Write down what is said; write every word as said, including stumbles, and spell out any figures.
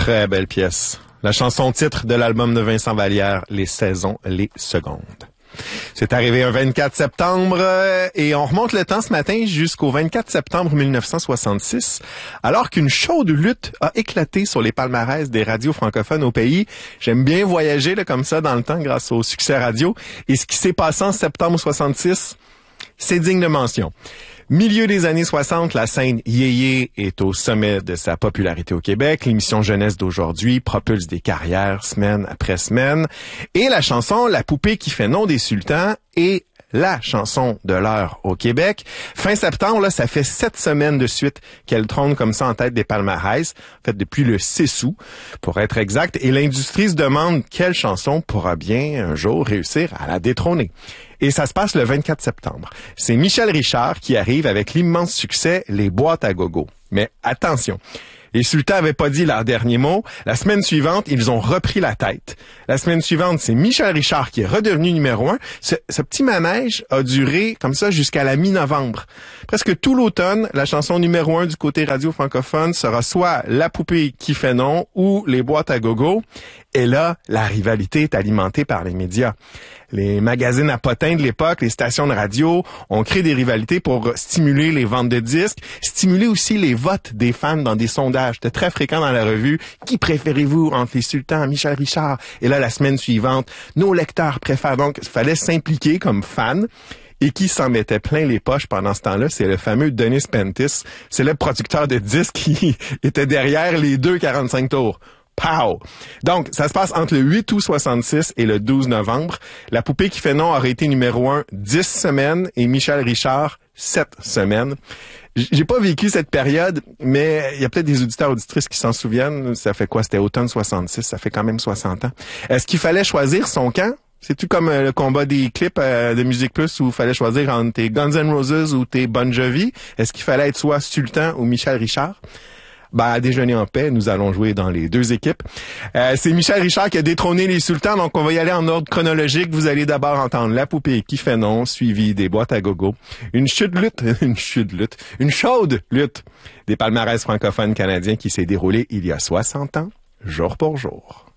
Très belle pièce. La chanson titre de l'album de Vincent Vallière, Les saisons, les secondes. C'est arrivé un vingt-quatre septembre euh, et on remonte le temps ce matin jusqu'au vingt-quatre septembre mille neuf cent soixante-six, alors qu'une chaude lutte a éclaté sur les palmarès des radios francophones au pays. J'aime bien voyager là, comme ça dans le temps grâce au succès radio. Et ce qui s'est passé en septembre soixante-six, c'est digne de mention. Milieu des années soixante, la scène yéyé est au sommet de sa popularité au Québec. L'émission Jeunesse d'aujourd'hui propulse des carrières semaine après semaine. Et la chanson La poupée qui fait nom des sultans est la chanson de l'heure au Québec. Fin septembre, là, ça fait sept semaines de suite qu'elle trône comme ça en tête des palmarès. En fait, depuis le six août, pour être exact. Et l'industrie se demande quelle chanson pourra bien un jour réussir à la détrôner. Et ça se passe le vingt-quatre septembre. C'est Michel Richard qui arrive avec l'immense succès Les boîtes à gogo. Mais attention, les sultans n'avaient pas dit leur dernier mot. La semaine suivante, ils ont repris la tête. La semaine suivante, c'est Michel Richard qui est redevenu numéro un. Ce, ce petit manège a duré comme ça jusqu'à la mi-novembre. Presque tout l'automne, la chanson numéro un du côté radio francophone sera soit La poupée qui fait nom ou Les boîtes à gogo. Et là, la rivalité est alimentée par les médias. Les magazines à potins de l'époque, les stations de radio ont créé des rivalités pour stimuler les ventes de disques, stimuler aussi les votes des fans dans des sondages. C'était très fréquent dans la revue. Qui préférez-vous entre les sultans, Michel Richard? Et là, la semaine suivante, nos lecteurs préfèrent. Donc, il fallait s'impliquer comme fan. Et qui s'en mettait plein les poches pendant ce temps-là, c'est le fameux Denis Pentis. C'est le producteur de disques qui était derrière les deux quarante-cinq tours. Pow! Donc, ça se passe entre le huit août soixante-six et le douze novembre. La poupée qui fait nom aurait été numéro un dix semaines et Michel Richard sept semaines. J'ai pas vécu cette période, mais il y a peut-être des auditeurs auditrices qui s'en souviennent. Ça fait quoi? C'était automne soixante-six, ça fait quand même soixante ans. Est-ce qu'il fallait choisir son camp? C'est-tu comme euh, le combat des clips euh, de Musique Plus où il fallait choisir entre tes Guns N' Roses ou tes Bon Jovi? Est-ce qu'il fallait être soit Sultan ou Michel Richard? Ben, à déjeuner en paix, nous allons jouer dans les deux équipes. Euh, c'est Michel Richard qui a détrôné les sultans, donc on va y aller en ordre chronologique. Vous allez d'abord entendre La poupée qui fait nom, suivi des boîtes à gogo. Une chute lutte, une chute lutte, une chaude lutte des palmarès francophones canadiens qui s'est déroulée il y a soixante ans, jour pour jour.